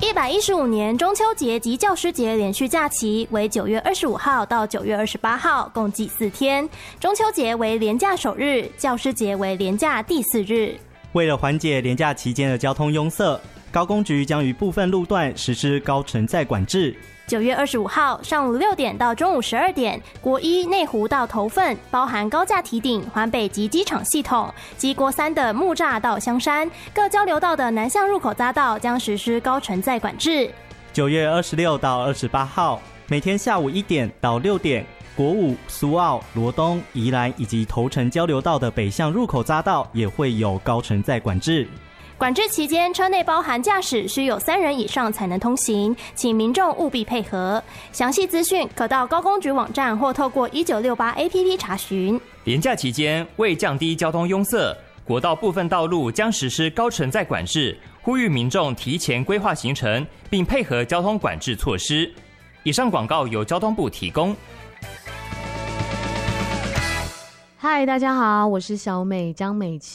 115年中秋节及教师节连续假期为9月25号到9月28号，共计4天。中秋节为连假首日，教师节为连假第4日。 为了缓解连假期间的交通拥塞，高工局将于部分路段实施高承载管制。 9月25号上午6点到中午12点，国一内湖到头份，包含高架堤顶、环北及机场系统及国三的木栅到香山各交流道的南向入口匝道将实施高承载管制。 9月26到28号，每天下午1点到6点，国五、苏澳、罗东、宜兰以及头城交流道的北向入口匝道也会有高承载管制。 管制期间，车内包含驾驶需有3人以上才能通行，请民众务必配合。详细资讯可到高工局网站或透过1968 APP 查询。 连假期间，为降低交通拥塞，国道部分道路将实施高承载管制，呼吁民众提前规划行程，并配合交通管制措施。以上广告由交通部提供。 嗨，大家好，我是小美张美琪。